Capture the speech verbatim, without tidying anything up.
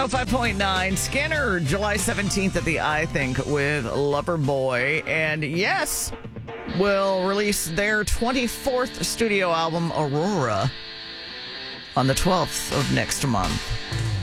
oh five point nine. Skinner, July seventeenth at the I Think with Loverboy. And yes, will release their twenty-fourth studio album, Aurora, on the twelfth of next month.